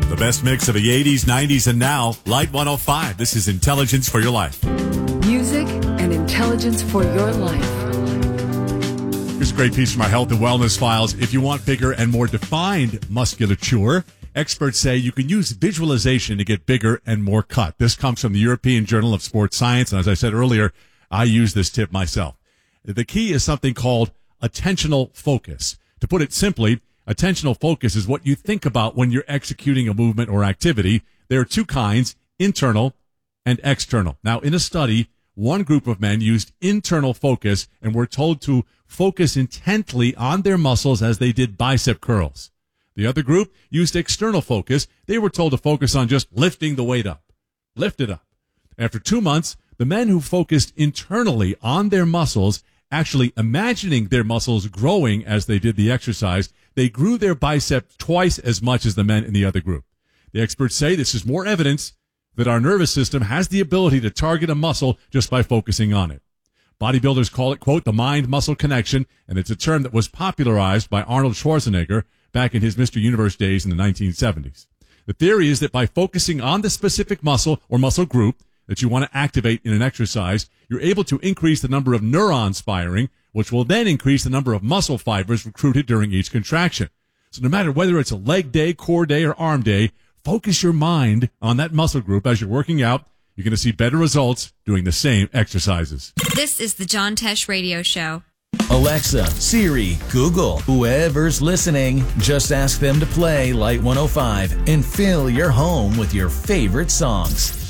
The best mix of the 80s, 90s, and now. Light 105. This is Intelligence for Your Life. Music and intelligence for your life. Here's a great piece from our Health and Wellness Files. If you want bigger and more defined musculature, experts say you can use visualization to get bigger and more cut. This comes from the European Journal of Sports Science, and as I said earlier, I use this tip myself. The key is something called attentional focus. To put it simply, attentional focus is what you think about when you're executing a movement or activity. There are two kinds, internal and external. Now, in a study, one group of men used internal focus and were told to focus intently on their muscles as they did bicep curls. The other group used external focus. They were told to focus on just lifting the weight up. Lift it up. After 2 months, the men who focused internally on their muscles, actually imagining their muscles growing as they did the exercise, they grew their biceps twice as much as the men in the other group. The experts say this is more evidence that our nervous system has the ability to target a muscle just by focusing on it. Bodybuilders call it, quote, the mind-muscle connection, and it's a term that was popularized by Arnold Schwarzenegger back in his Mr. Universe days in the 1970s. The theory is that by focusing on the specific muscle or muscle group that you want to activate in an exercise, you're able to increase the number of neurons firing, which will then increase the number of muscle fibers recruited during each contraction. So no matter whether it's a leg day, core day, or arm day, focus your mind on that muscle group as you're working out. You're going to see better results doing the same exercises. This is the John Tesh Radio Show. Alexa, Siri, Google, whoever's listening, just ask them to play Light 105 and fill your home with your favorite songs.